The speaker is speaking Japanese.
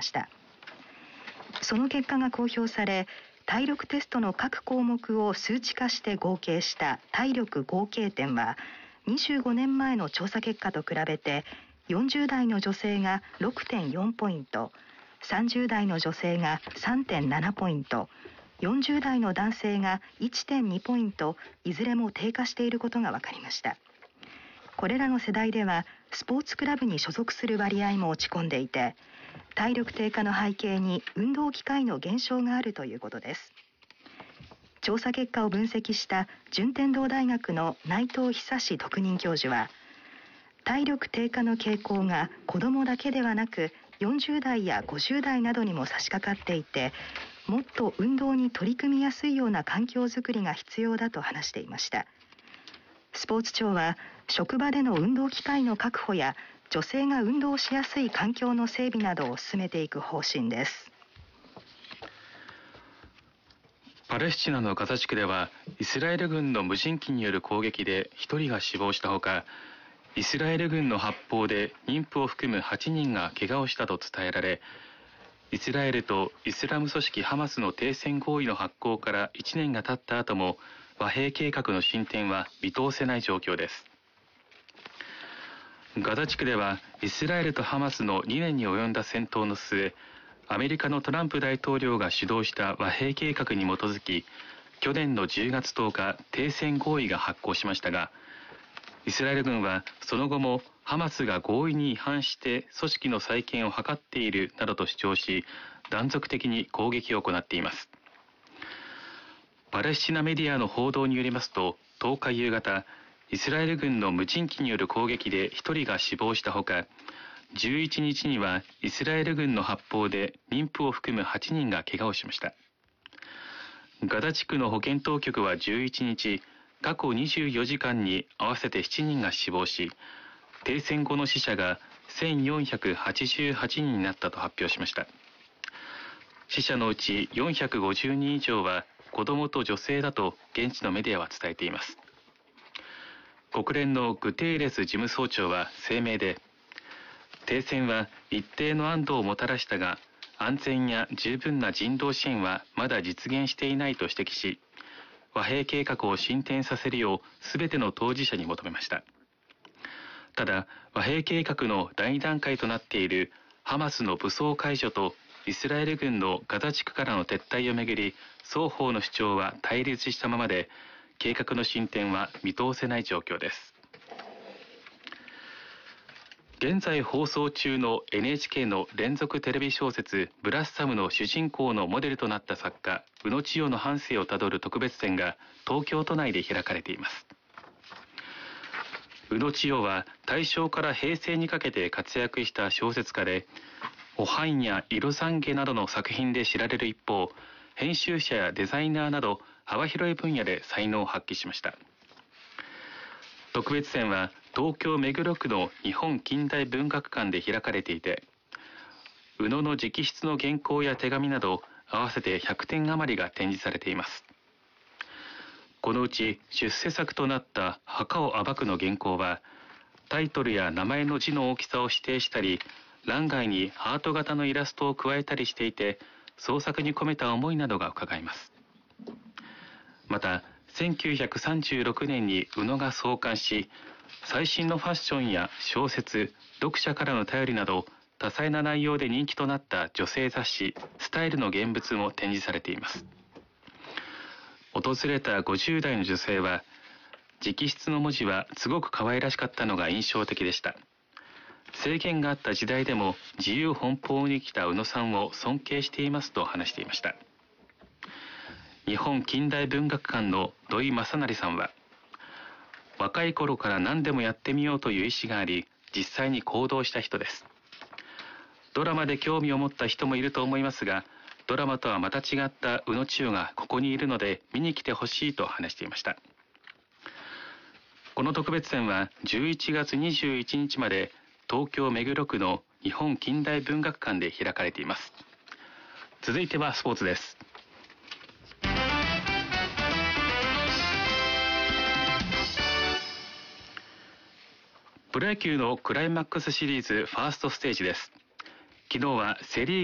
ました。その結果が公表され、体力テストの各項目を数値化して合計した体力合計点は25年前の調査結果と比べて40代の女性が 6.4 ポイント、30代の女性が 3.7 ポイント、40代の男性が 1.2 ポイント、いずれも低下していることが分かりました。これらの世代ではスポーツクラブに所属する割合も落ち込んでいて、体力低下の背景に運動機会の減少があるということです。調査結果を分析した順天堂大学の内藤久志特任教授は、体力低下の傾向が子どもだけではなく40代や50代などにも差し掛かっていて、もっと運動に取り組みやすいような環境づくりが必要だと話していました。スポーツ庁は職場での運動機会の確保や女性が運動しやすい環境の整備などを進めていく方針です。 パレスチナのガザ地区ではイスラエル軍の無人機による攻撃で1人が死亡したほか、イスラエル軍の発砲で妊婦を含む8人が怪我をしたと伝えられ、イスラエルとイスラム組織ハマスの停戦合意の発効から1年が経った後も和平計画の進展は見通せない状況です。ガザ地区ではイスラエルとハマスの2年に及んだ戦闘の末、アメリカのトランプ大統領が主導した和平計画に基づき、去年の10月10日停戦合意が発効しましたが、イスラエル軍はその後もハマスが合意に違反して組織の再建を図っているなどと主張し、断続的に攻撃を行っています。パレスチナメディアの報道によりますと、10日夕方、イスラエル軍の無人機による攻撃で1人が死亡したほか、11日にはイスラエル軍の発砲で妊婦を含む8人が怪我をしました。ガザ地区の保健当局は11日、過去24時間に合わせて7人が死亡し、停戦後の死者が1488人になったと発表しました。死者のうち450人以上は子どもと女性だと現地のメディアは伝えています。国連のグテーレス事務総長は声明で、停戦は一定の安堵をもたらしたが、安全や十分な人道支援はまだ実現していないと指摘し、和平計画を進展させるようすべての当事者に求めました。ただ、和平計画の第2段階となっているハマスの武装解除とイスラエル軍のガザ地区からの撤退をめぐり、双方の主張は対立したままで、計画の進展は見通せない状況です。現在放送中の NHK の連続テレビ小説ブラッサムの主人公のモデルとなった作家宇野千代の半生をたどる特別展が東京都内で開かれています。宇野千代は大正から平成にかけて活躍した小説家で、おはんや色懺悔などの作品で知られる一方、編集者やデザイナーなど幅広い分野で才能を発揮しました。特別展は東京目黒区の日本近代文学館で開かれていて、宇野の直筆の原稿や手紙など合わせて100点余りが展示されています。このうち出世作となった墓を暴くの原稿は、タイトルや名前の字の大きさを指定したり、欄外にハート型のイラストを加えたりしていて、創作に込めた思いなどが伺えます。また、1936年に宇野が創刊し、最新のファッションや小説、読者からの便りなど多彩な内容で人気となった女性雑誌スタイルの現物も展示されています。訪れた50代の女性は、直筆の文字はすごく可愛らしかったのが印象的でした。制限があった時代でも自由奔放に生きた宇野さんを尊敬していますと話していました。日本近代文学館の土井正成さんは、若い頃から何でもやってみようという意思があり、実際に行動した人です。ドラマで興味を持った人もいると思いますが、ドラマとはまた違った宇野千代がここにいるので見に来てほしいと話していました。この特別展は11月21日まで東京目黒区の日本近代文学館で開かれています。続いてはスポーツです。プロ野球のクライマックスシリーズファーストステージです。昨日はセリーグ